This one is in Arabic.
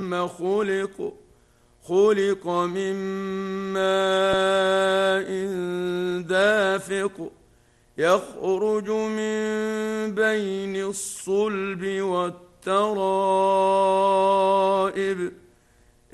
ثم خلق من ماء دافق يخرج من بين الصلب والترائب